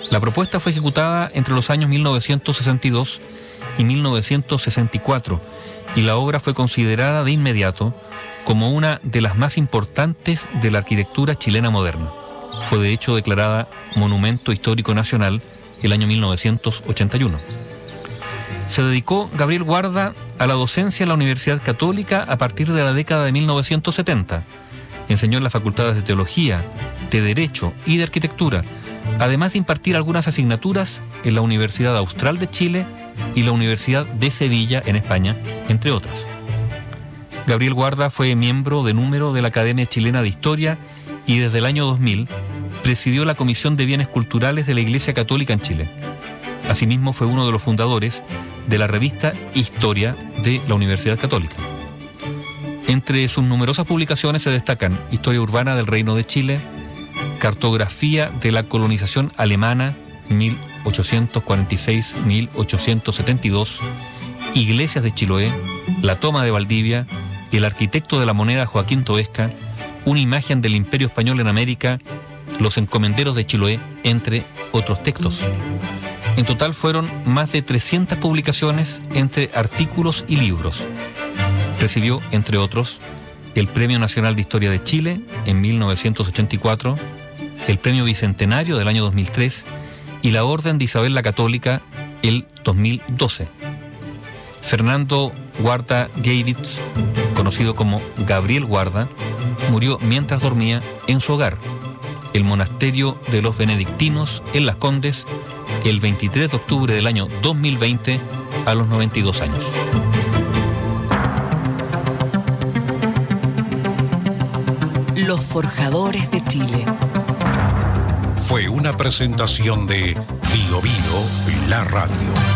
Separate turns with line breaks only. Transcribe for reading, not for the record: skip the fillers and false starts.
La propuesta fue ejecutada entre los años 1962 y 1964 y la obra fue considerada de inmediato como una de las más importantes de la arquitectura chilena moderna. Fue de hecho declarada Monumento Histórico Nacional el año 1981. Se dedicó Gabriel Guarda a la docencia en la Universidad Católica a partir de la década de 1970. Enseñó en las facultades de Teología, de Derecho y de Arquitectura, además de impartir algunas asignaturas en la Universidad Austral de Chile y la Universidad de Sevilla en España, entre otras. Gabriel Guarda fue miembro de número de la Academia Chilena de Historia y desde el año 2000 presidió la Comisión de Bienes Culturales de la Iglesia Católica en Chile. Asimismo, fue uno de los fundadores de la revista Historia de la Universidad Católica. Entre sus numerosas publicaciones se destacan Historia Urbana del Reino de Chile, Cartografía de la Colonización Alemana 1846-1872, Iglesias de Chiloé, La Toma de Valdivia, El arquitecto de la moneda Joaquín Toesca, Una imagen del Imperio Español en América, Los encomenderos de Chiloé, entre otros textos. En total fueron más de 300 publicaciones entre artículos y libros. Recibió, entre otros, el Premio Nacional de Historia de Chile en 1984, el Premio Bicentenario del año 2003 y la Orden de Isabel la Católica el 2012. Fernando Guarda Geiwitz, conocido como Gabriel Guarda, murió mientras dormía en su hogar, el monasterio de los benedictinos en Las Condes, el 23 de octubre del año 2020 a los 92 años.
Los Forjadores de Chile.
Fue una presentación de Bio Bio, la radio.